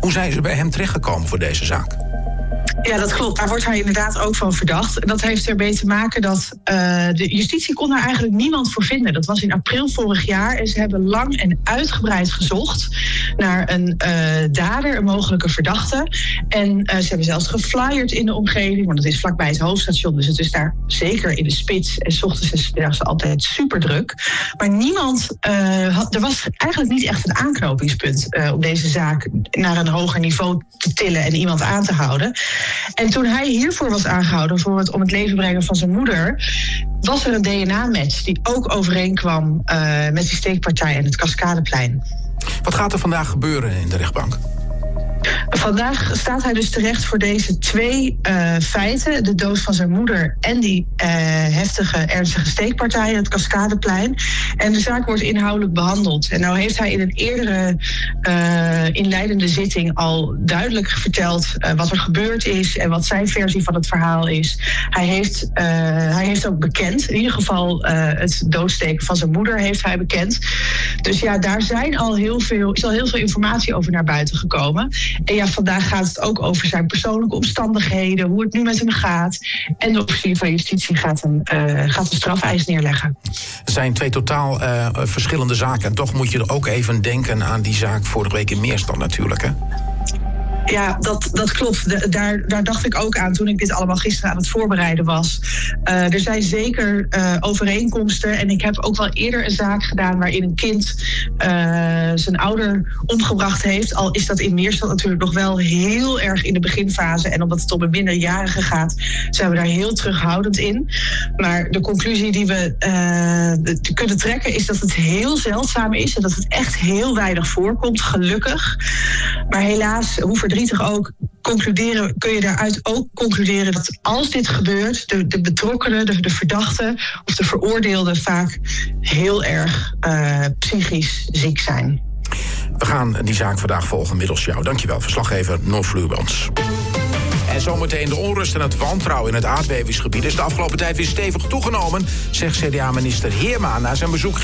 Hoe zijn ze bij hem terechtgekomen voor deze zaak? Ja, dat klopt. Daar wordt hij inderdaad ook van verdacht. Dat heeft ermee te maken dat de justitie kon daar eigenlijk niemand voor vinden. Dat was in april vorig jaar. En ze hebben lang en uitgebreid gezocht naar een dader, een mogelijke verdachte. En ze hebben zelfs geflyerd in de omgeving. Want het is vlakbij het hoofdstation. Dus het is daar zeker in de spits. En 's ochtends en 's middags altijd super druk. Maar er was eigenlijk niet echt een aanknopingspunt om deze zaak naar een hoger niveau te tillen en iemand aan te houden. En toen hij hiervoor was aangehouden, voor het om het leven brengen van zijn moeder, was er een DNA-match die ook overeenkwam met die steekpartij en het Cascadeplein. Wat gaat er vandaag gebeuren in de rechtbank? Vandaag staat hij dus terecht voor deze twee feiten. De dood van zijn moeder en die heftige, ernstige steekpartij in het Cascadeplein. En de zaak wordt inhoudelijk behandeld. En nou heeft hij in een eerdere inleidende zitting al duidelijk verteld wat er gebeurd is en wat zijn versie van het verhaal is. Hij heeft ook bekend, in ieder geval het doodsteken van zijn moeder heeft hij bekend. Dus ja, daar is al heel veel informatie over naar buiten gekomen. En ja, vandaag gaat het ook over zijn persoonlijke omstandigheden, hoe het nu met hem gaat. En de officier van justitie gaat een strafeis neerleggen. Er zijn twee totaal verschillende zaken. En toch moet je er ook even denken aan die zaak vorige week in Meerstad natuurlijk, hè? Ja, dat klopt. Daar dacht ik ook aan toen ik dit allemaal gisteren aan het voorbereiden was. Er zijn zeker overeenkomsten. En ik heb ook wel eerder een zaak gedaan waarin een kind zijn ouder omgebracht heeft. Al is dat in Meerstad natuurlijk nog wel heel erg in de beginfase. En omdat het om een minderjarige gaat, zijn we daar heel terughoudend in. Maar de conclusie die we kunnen trekken is dat het heel zeldzaam is. En dat het echt heel weinig voorkomt, gelukkig. Maar helaas, hoe verdrietig ook, kun je daaruit ook concluderen dat als dit gebeurt, de betrokkenen, de verdachten of de veroordeelden vaak heel erg psychisch ziek zijn. We gaan die zaak vandaag volgen middels jou. Dankjewel, verslaggever Noor Vluurbans. En zometeen de onrust en het wantrouwen in het aardbevingsgebied is de afgelopen tijd weer stevig toegenomen, zegt CDA-minister Heerma na zijn bezoek